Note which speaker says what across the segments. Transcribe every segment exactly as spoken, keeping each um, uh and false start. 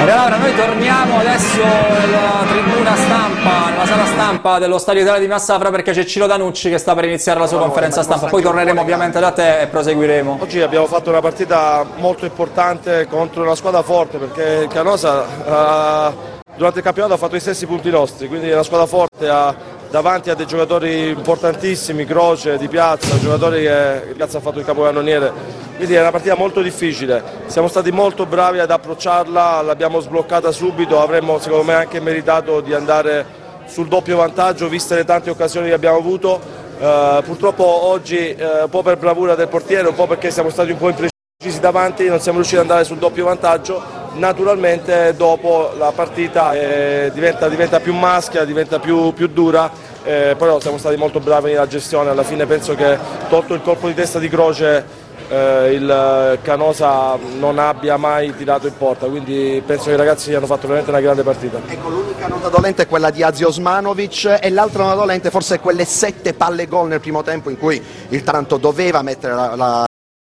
Speaker 1: E allora noi torniamo adesso nella tribuna stampa, nella sala stampa dello Stadio Italia di Massafra, perché c'è Ciro Danucci che sta per iniziare la sua conferenza stampa, poi torneremo ovviamente da te e proseguiremo.
Speaker 2: Oggi abbiamo fatto una partita molto importante contro una squadra forte, perché il Canosa uh, durante il campionato ha fatto i stessi punti nostri, quindi è una squadra forte, ha, davanti a dei giocatori importantissimi, Croce, Di Piazza, giocatori che Di Piazza ha fatto il capocannoniere. Quindi è una partita molto difficile, siamo stati molto bravi ad approcciarla, l'abbiamo sbloccata subito, avremmo secondo me anche meritato di andare sul doppio vantaggio viste le tante occasioni che abbiamo avuto. Uh, purtroppo oggi uh, un po' per bravura del portiere, un po' perché siamo stati un po' imprecisi davanti, non siamo riusciti ad andare sul doppio vantaggio. Naturalmente dopo la partita eh, diventa, diventa più maschia, diventa più, più dura, eh, però siamo stati molto bravi nella gestione. Alla fine penso che, tolto il colpo di testa di Croce, Eh, il Canosa non abbia mai tirato in porta, quindi penso che i ragazzi hanno fatto veramente una grande partita.
Speaker 3: Ecco, l'unica nota dolente è quella di Azi Osmanovic e l'altra nota dolente forse quelle sette palle gol nel primo tempo in cui il Taranto doveva mettere la, la...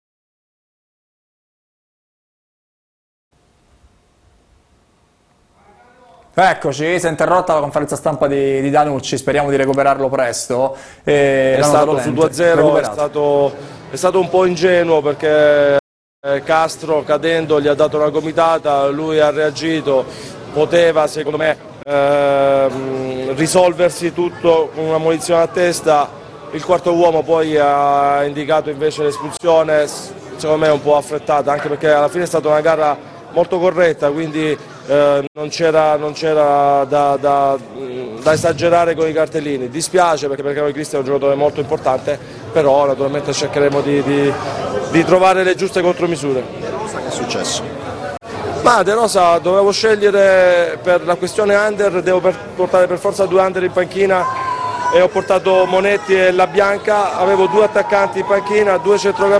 Speaker 1: Eccoci, si è interrotta la conferenza stampa di, di Danucci, speriamo di recuperarlo presto.
Speaker 2: E è stato su due a zero, è stato, è stato un po' ingenuo, perché Castro cadendo gli ha dato una gomitata, lui ha reagito, poteva secondo me ehm, risolversi tutto con una munizione a testa. Il quarto uomo poi ha indicato invece l'espulsione, secondo me un po' affrettata, anche perché alla fine è stata una gara molto corretta, quindi eh, non c'era da, da, da esagerare con i cartellini. Dispiace perché, perché noi Cristian è un giocatore molto importante, però naturalmente cercheremo di, di, di trovare le giuste contromisure.
Speaker 3: De Rosa, che è successo?
Speaker 2: Ma De Rosa dovevo scegliere per la questione under, devo per, portare per forza due under in panchina e ho portato Monetti e La Bianca, avevo due attaccanti in panchina, due centrocampisti.